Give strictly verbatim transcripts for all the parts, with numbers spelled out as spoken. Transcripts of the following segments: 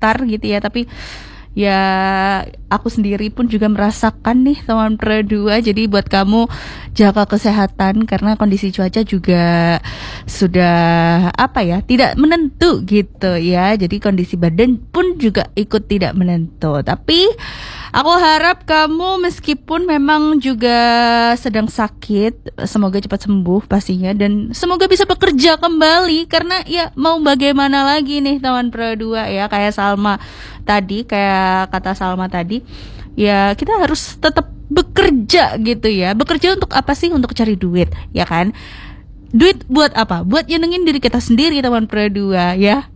sekitar gitu ya. Tapi ya aku sendiri pun juga merasakan nih teman Pro dua. Jadi buat kamu jaga kesehatan karena kondisi cuaca juga sudah apa ya, tidak menentu gitu ya. Jadi kondisi badan pun juga ikut tidak menentu. Tapi aku harap kamu meskipun memang juga sedang sakit, semoga cepat sembuh pastinya, dan semoga bisa bekerja kembali. Karena ya mau bagaimana lagi nih teman Pro dua ya, kayak Salma tadi, kayak kata Salma tadi, ya kita harus tetap bekerja gitu ya. Bekerja untuk apa sih? Untuk cari duit, ya kan? Duit buat apa? Buat nyenengin diri kita sendiri teman Pro dua ya.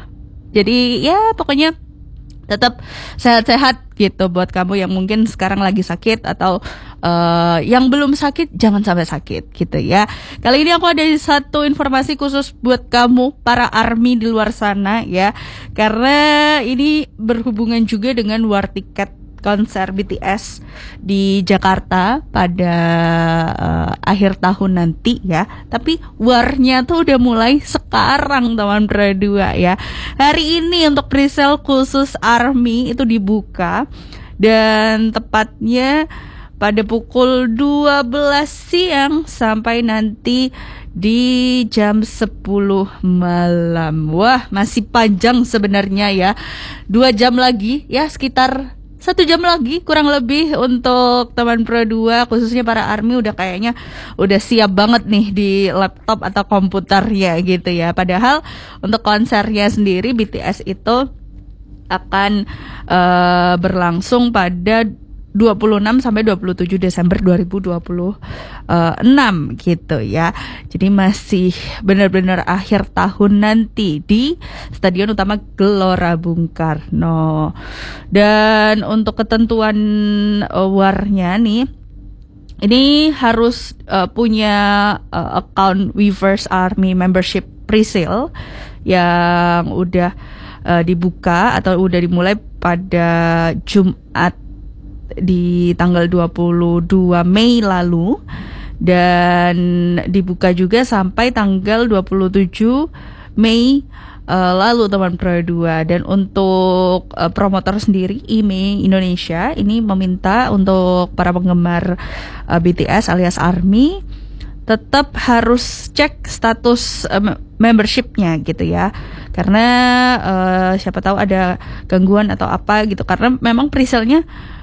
Jadi ya pokoknya tetap sehat-sehat gitu buat kamu yang mungkin sekarang lagi sakit atau uh, yang belum sakit, jangan sampai sakit gitu ya. Kali ini aku ada satu informasi khusus buat kamu para ARMY di luar sana ya, karena ini berhubungan juga dengan war tiket konser B T S di Jakarta pada uh, akhir tahun nanti ya. Tapi warnya tuh udah mulai sekarang teman Pro dua ya. Hari ini untuk presale khusus ARMY itu dibuka, dan tepatnya pada pukul dua belas siang sampai nanti di jam sepuluh malam. Wah, masih panjang sebenarnya ya. Dua jam lagi ya, sekitar satu jam lagi kurang lebih untuk teman Pro dua, khususnya para ARMY udah kayaknya udah siap banget nih di laptop atau komputernya gitu ya. Padahal untuk konsernya sendiri B T S itu akan uh, berlangsung pada dua puluh enam sampai dua puluh tujuh Desember dua ribu dua puluh enam gitu ya. Jadi masih benar-benar akhir tahun nanti di Stadion Utama Gelora Bung Karno. Dan untuk ketentuan uh, warnya nih, ini harus uh, punya uh, account Weverse ARMY membership presale yang udah uh, dibuka atau udah dimulai pada Jumat di tanggal dua puluh dua Mei lalu, dan dibuka juga sampai tanggal dua puluh tujuh Mei uh, lalu teman Pro dua. Dan untuk uh, promotor sendiri I M E I Indonesia ini meminta untuk para penggemar uh, B T S alias ARMY tetap harus cek status uh, membershipnya gitu ya, karena uh, siapa tahu ada gangguan atau apa gitu, karena memang presale-nya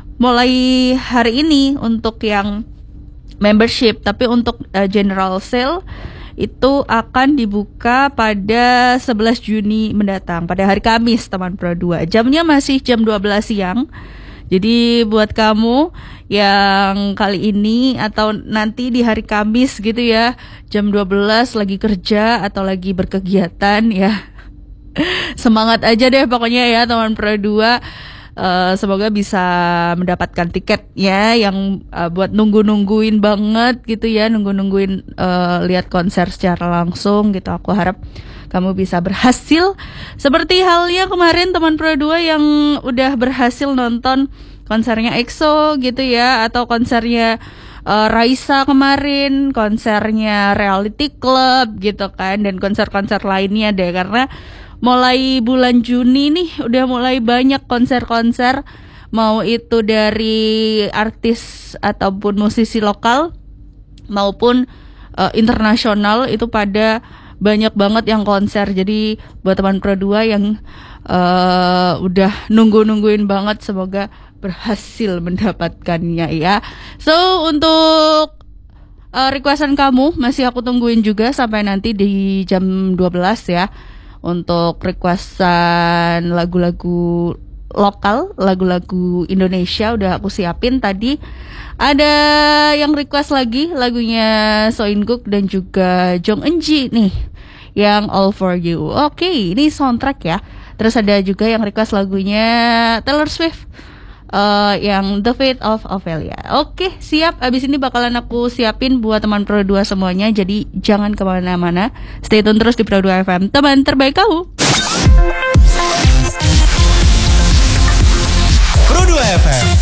mulai hari ini untuk yang membership, tapi untuk uh, general sale itu akan dibuka pada sebelas Juni mendatang, pada hari Kamis teman Pro dua. Jamnya masih jam dua belas siang. Jadi buat kamu yang kali ini atau nanti di hari Kamis gitu ya, jam dua belas lagi kerja atau lagi berkegiatan ya, semangat aja deh pokoknya ya teman Pro dua. Uh, semoga bisa mendapatkan tiket ya, yang uh, buat nunggu-nungguin banget gitu ya, nunggu-nungguin uh, lihat konser secara langsung gitu. Aku harap kamu bisa berhasil seperti halnya kemarin teman Pro dua yang udah berhasil nonton konsernya E X O gitu ya, atau konsernya uh, Raisa kemarin, konsernya Reality Club gitu kan, dan konser-konser lainnya deh. Karena mulai bulan Juni nih udah mulai banyak konser-konser, mau itu dari artis ataupun musisi lokal maupun uh, internasional, itu pada banyak banget yang konser. Jadi buat teman Pro dua yang uh, udah nunggu-nungguin banget, semoga berhasil mendapatkannya ya. So untuk uh, requestan kamu masih aku tungguin juga sampai nanti di jam dua belas ya. Untuk requestan lagu-lagu lokal, lagu-lagu Indonesia udah aku siapin tadi. Ada yang request lagi lagunya So In-guk dan juga Jong Eun-ji nih, yang All For You. Oke, ini soundtrack ya. Terus ada juga yang request lagunya Taylor Swift, Uh, yang The Fate of Ophelia. Oke, siap. Abis ini bakalan aku siapin buat teman Pro dua semuanya. Jadi jangan kemana-mana, stay tune terus di Pro dua F M, teman terbaik kamu. Pro dua F M